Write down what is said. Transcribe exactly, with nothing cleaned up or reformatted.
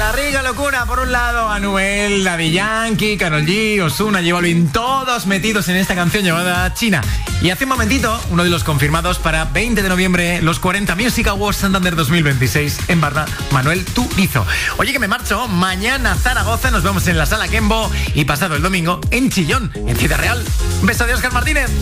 La Riga Locura, por un lado, Anuel, Daddy Yankee, Karol G, Ozuna, J Balvin, todos metidos en esta canción llamada China. Y hace un momentito, uno de los confirmados para veinte de noviembre, los cuarenta Music Awards Santander dos mil veintiséis en Barna, Manuel Turizo. Oye, que me marcho, mañana Zaragoza, nos vemos en la Sala Kembo y pasado el domingo en Chillón, en Ciudad Real. Un beso de Óscar Martínez.